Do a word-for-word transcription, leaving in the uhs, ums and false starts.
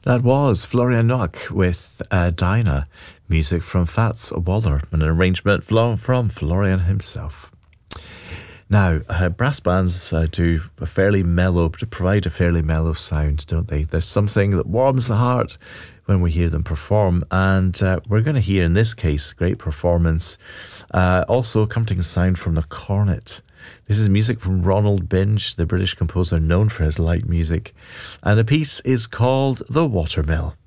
That was Florian Nock with uh, Dinah, music from Fats Waller, and an arrangement from, from Florian himself. Now, uh, brass bands uh, do a fairly mellow, provide a fairly mellow sound, don't they? There's something that warms the heart when we hear them perform, and uh, we're going to hear, in this case, great performance. Uh, also, comforting sound from the cornet. This is music from Ronald Binge, the British composer known for his light music, and the piece is called The Watermill.